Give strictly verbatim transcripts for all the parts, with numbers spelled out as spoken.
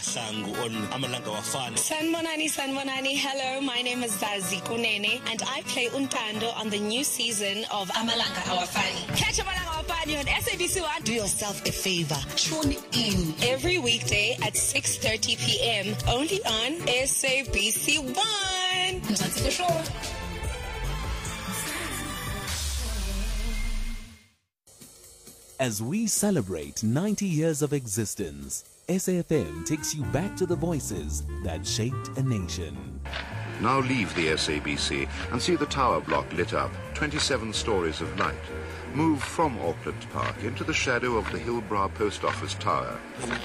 Mahlangu on Amalanga Wafana. Sanmonani, Sanmonani. Hello, my name is Zazi Kunene, and I play Untando on the new season of Amalanga Awafani. Catch Amalanga Awafani on S A B C One. Do yourself a favor. Tune in every weekday at six thirty p.m. only on S A B C One. That's the show. As we celebrate ninety years of existence, S A F M takes you back to the voices that shaped a nation. Now leave the S A B C and see the tower block lit up, twenty-seven stories of light. Move from Auckland Park into the shadow of the Hillbrow Post Office Tower.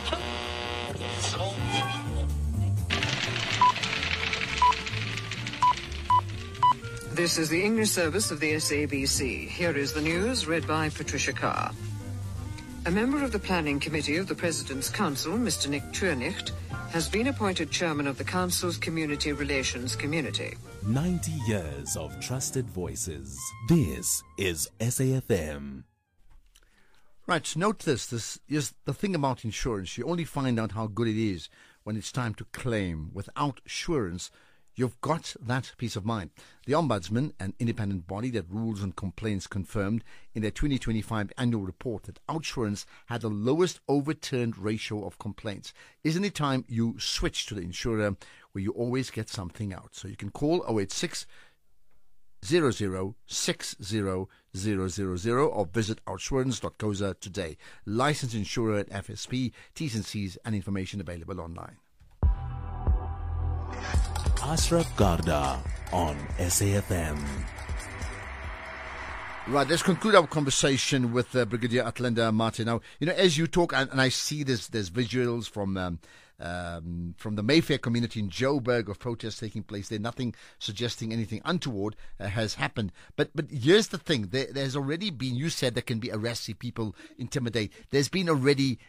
This is the English service of the S A B C. Here is the news, read by Patricia Carr. A member of the Planning Committee of the President's Council, Mister Nick Tuernicht, has been appointed chairman of the Council's Community Relations Community. ninety years of trusted voices. This is S A F M. Right, note this. This is the thing about insurance. You only find out how good it is when it's time to claim. Without assurance, you've got that peace of mind. The Ombudsman, an independent body that rules on complaints, confirmed in their twenty twenty-five annual report that OUTsurance had the lowest overturned ratio of complaints. Isn't it time you switch to the insurer where you always get something out? So you can call oh eight six, zero zero six zero zero zero zero or visit outsurance dot co dot za today. Licensed insurer at F S P, T's and C's and information available online. Ashraf Garda on S A F M. Right, let's conclude our conversation with uh, Brigadier Athlenda Martin. Now, you know, as you talk, and, and I see this, there's visuals from um, um, from the Mayfair community in Joburg of protests taking place there. Nothing suggesting anything untoward uh, has happened. But but here's the thing: there, there's already been. You said there can be arrests if people intimidate. There's been already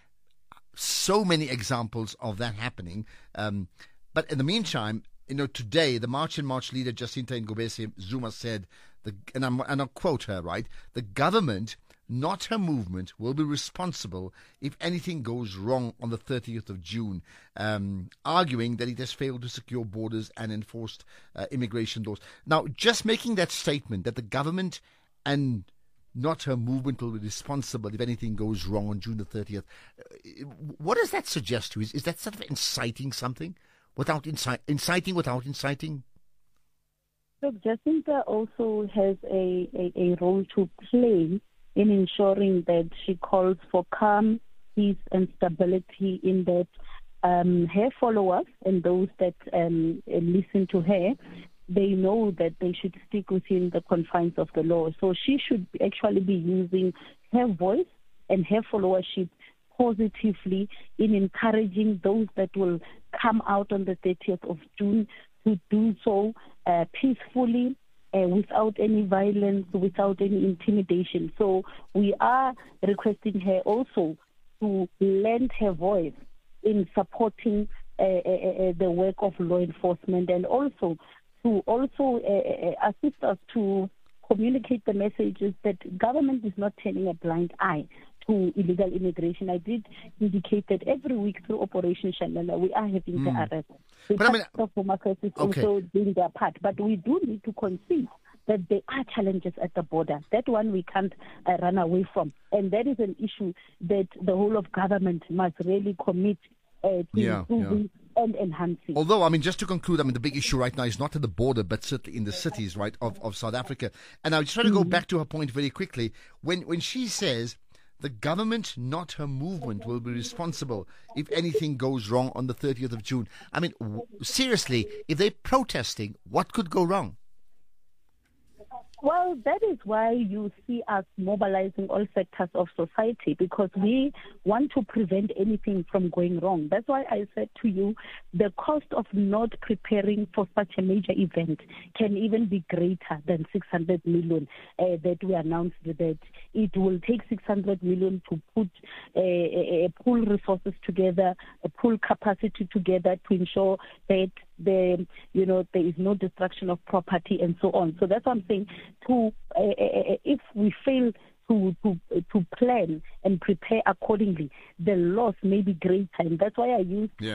so many examples of that happening. Um, but in the meantime, you know, today, the March and March leader, Jacinta Ngobese Zuma, said, the, and, I'm, and I'll quote her, right, the government, not her movement, will be responsible if anything goes wrong on the thirtieth of June, um, arguing that it has failed to secure borders and enforced uh, immigration laws. Now, just making that statement that the government and not her movement will be responsible if anything goes wrong on June the thirtieth, uh, what does that suggest to you? Is, is that sort of inciting something? Without inci- inciting, without inciting? Look, Jacinta also has a, a, a role to play in ensuring that she calls for calm, peace, and stability in that um, her followers and those that um, listen to her, they know that they should stick within the confines of the law. So she should actually be using her voice and her followership positively in encouraging those that will come out on the thirtieth of June to do so uh, peacefully, uh, without any violence, without any intimidation. So we are requesting her also to lend her voice in supporting uh, uh, the work of law enforcement, and also to also uh, assist us to communicate the messages that government is not turning a blind eye to illegal immigration. I did indicate that every week through Operation Shanela, we are having mm. the arrest. The but I mean, of Home Affairs is okay. also doing their part. But we do need to concede that there are challenges at the border. That one we can't uh, run away from. And that is an issue that the whole of government must really commit uh, to yeah, improving yeah. and enhancing. Although, I mean, just to conclude, I mean, the big issue right now is not at the border, but certainly in the cities, right, of, of South Africa. And I just try to go mm-hmm. back to her point very quickly. When when she says the government, not her movement, will be responsible if anything goes wrong on the thirtieth of June. I mean, w- seriously, if they're protesting, what could go wrong? Well, that is why you see us mobilizing all sectors of society, because we want to prevent anything from going wrong. That's why I said to you, the cost of not preparing for such a major event can even be greater than six hundred million uh, that we announced that it will take six hundred million to put uh, a, a pool resources together, a pool capacity together to ensure that the, you know, there is no destruction of property and so on. So that's what I'm saying. To uh, uh, if we fail to to to plan and prepare accordingly, the loss may be greater, and that's why I use. Yeah.